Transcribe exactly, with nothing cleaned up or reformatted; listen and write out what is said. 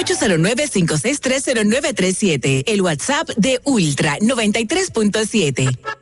ocho cero nueve, cinco seis tres, cero nueve tres siete. El WhatsApp de Ultra noventa y tres punto siete.